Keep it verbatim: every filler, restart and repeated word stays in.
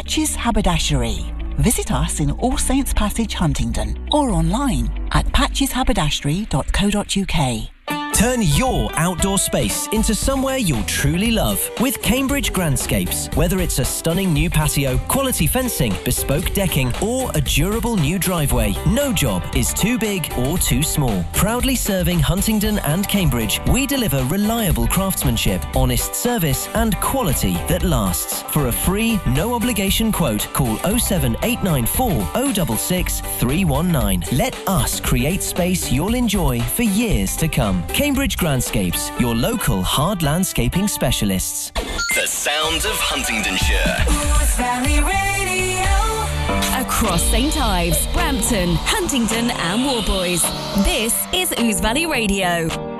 Patches Haberdashery. Visit us in All Saints Passage, Huntingdon, or online at patches haberdashery dot co dot uk. Turn your outdoor space into somewhere you'll truly love with Cambridge Grandscapes. Whether it's a stunning new patio, quality fencing, bespoke decking, or a durable new driveway, no job is too big or too small. Proudly serving Huntingdon and Cambridge, we deliver reliable craftsmanship, honest service, and quality that lasts. For a free, no-obligation quote, call oh seven eight nine four oh six six three one nine. Let us create space you'll enjoy for years to come. Cambridge Grandscapes, your local hard landscaping specialists. The sound of Huntingdonshire. Ouse Valley Radio. Across Saint Ives, Brampton, Huntingdon and Warboys. This is Ouse Valley Radio.